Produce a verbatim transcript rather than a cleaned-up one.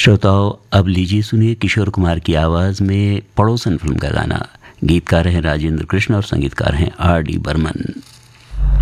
श्रोताओं, अब लीजिए सुनिए किशोर कुमार की आवाज़ में पड़ोसन फिल्म का गाना। गीतकार हैं राजेंद्र कृष्ण और संगीतकार हैं आर डी बर्मन।